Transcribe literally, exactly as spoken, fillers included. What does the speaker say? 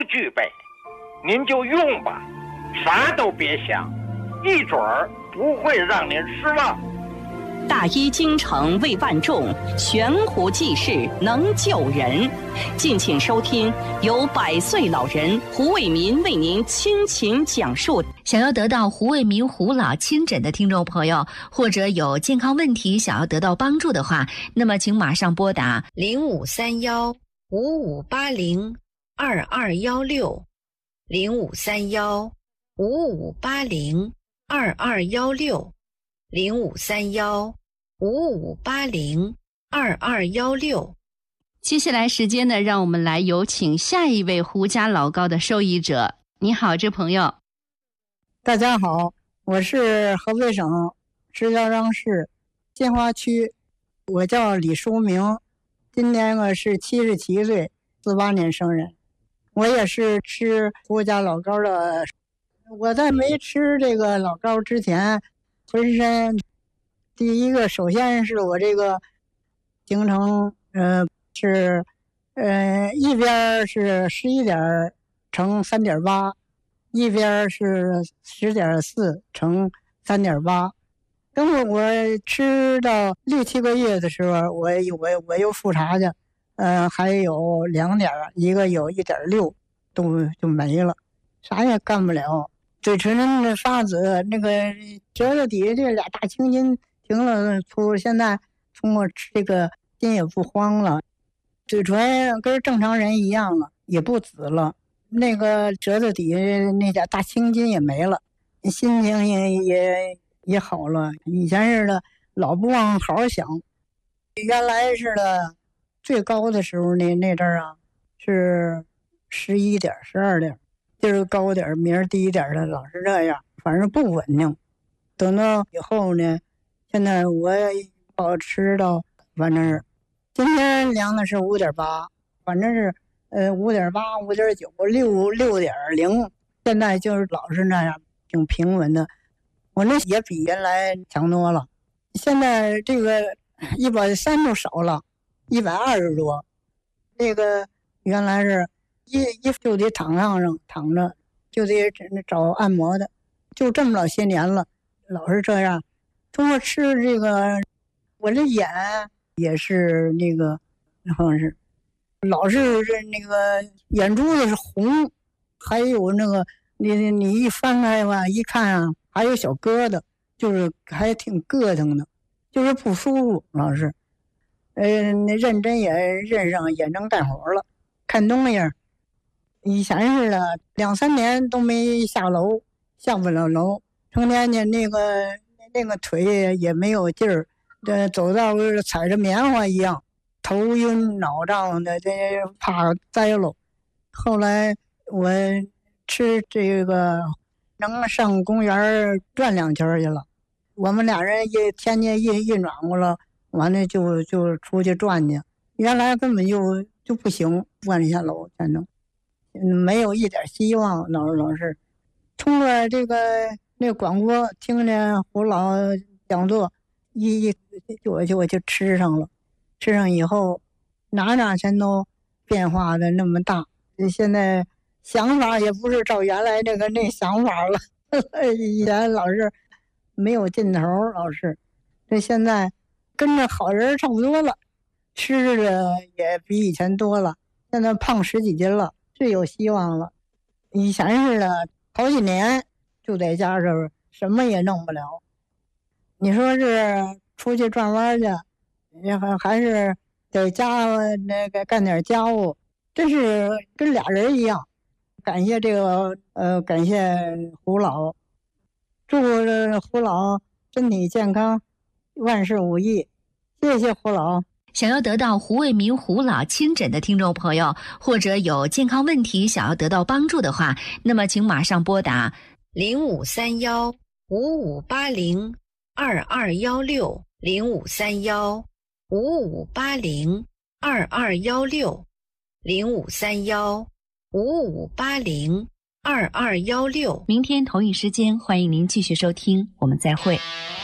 具备，您就用吧，啥都别想，一准儿不会让您失望。 大医精诚为万众，悬壶济世能救人。敬请收听由百岁老人胡卫民为您倾情讲述。 想要得到胡卫民胡老亲诊的听众朋友，或者有健康问题想要得到帮助的话，那么请马上拨打零五三幺五五八零二二幺六零五三幺五五八零二二幺六零五三幺五五八零二二幺六。接下来时间呢，让我们来有请下一位胡家老高的受益者。你好，这朋友。 大家好，我是河北省石家庄市金华区，我叫李书明，今年我是七十七岁，四八年生人。我也是吃胡家老高的。我在没吃这个老高之前，浑身第一个首先是我这个行程呃是呃一边是十一点乘三点八，一边是十点四乘三点八。等我我吃到六七个月的时候，我我我又复查去，呃还有两点，一个有一点六，都就没了，啥也干不了。嘴唇的发紫，那个舌头底下这俩大青筋停了，出现在通过吃这个心也不慌了，嘴唇跟正常人一样了，也不紫了，那个舌头底下那点大青筋也没了，心情也也也好了。以前似的老不往好好想，原来似的最高的时候那那阵儿啊是十一点十二点，今儿高点明儿低点的，老是这样，反正不稳定。等到以后呢，现在我保持到反正是今天量的是五点八，反正是呃五点八五点九六六点零，现在就是老是那样挺平稳的。我那也比原来强多了，现在这个一百三都少了，一百二十多。这个原来是一一就得躺上上躺着，就得找按摩的，就这么老些年了，老是这样。通过吃这个，我这眼也是那个，好像是老是那个眼珠子是红，还有那个你你一翻开吧，一看啊，还有小疙瘩，就是还挺膈腾的，就是不舒服，老是。呃，认真也认上眼睁干活了，看东西。以前似的两三年都没下楼，下不了楼，成天呢那个那个腿也没有劲儿，这走道踩着棉花一样，头晕脑胀的，这怕栽了。后来我吃这个能上公园转两圈去了，我们俩人一天天一一暖和了，完了就就出去转去。原来根本就就不行，转一下楼才能。没有一点希望，老老是通过这个那个广播听见胡老讲座，一一我就我就吃上了，吃上以后哪哪全都变化的那么大，现在想法也不是照原来那个那想法了，以前老是没有尽头，老是这现在跟着好人差不多了，吃的也比以前多了，现在胖十几斤了。是有希望了，以前似的好几年就在家这什么也弄不了。你说是出去转弯去，还还是在家那个干点家务，真是跟俩人一样。感谢这个呃，感谢胡老，祝胡老身体健康，万事如意。谢谢胡老。 想要得到胡卫民胡老亲诊的听众朋友，或者有健康问题想要得到帮助的话，那么请马上拨打零五三幺五五八零二二幺六零五三幺五五八零二二幺六零五三幺五五八零二二幺六。明天同一时间，欢迎您继续收听，我们再会。